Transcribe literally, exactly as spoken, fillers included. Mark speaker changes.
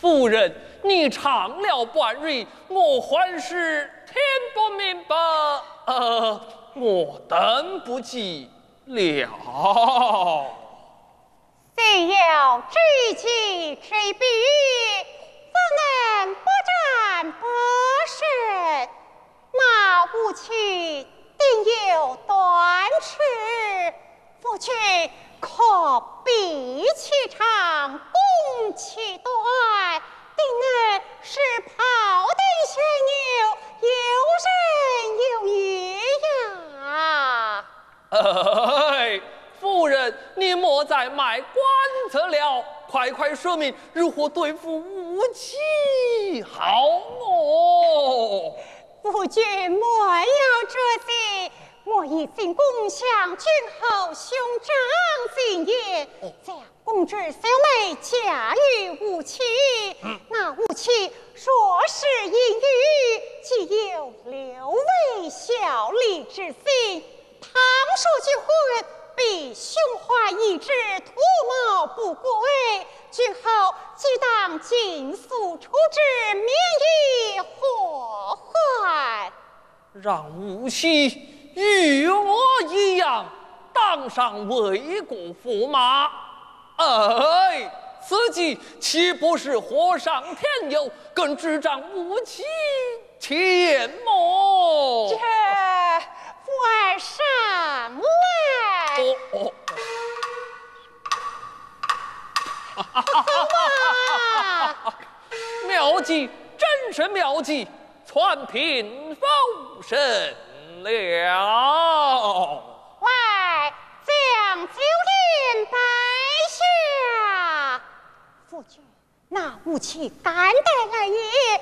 Speaker 1: 夫人，你长了半日，我还是听不明白，呃，我等不及了。
Speaker 2: 虽有知己知彼，怎能不战不胜？那武器定有断翅，夫君可比其长，攻其短，定能使庖丁血牛，游刃有余呀！
Speaker 1: 哎，夫人，你莫再卖关子了，快快说明如何对付武器好哦。
Speaker 2: 夫君莫要着急，我已经攻向君后兄长金爷，将公主小妹嫁于武器。嗯、那武器若是英语，既有六位效力之心，倘说结婚，必胸怀一志，图谋不轨。君后即当尽速处置，免于祸患。
Speaker 1: 让武器与我一样当上魏国驸马，哎，此计岂不是火上添油，更执掌武器钱么？
Speaker 2: 这夫儿上来。
Speaker 1: 哦哦。妙计，真是妙计，传品否甚了。
Speaker 2: 喂，将酒宴摆下。夫君，那武器敢带来也？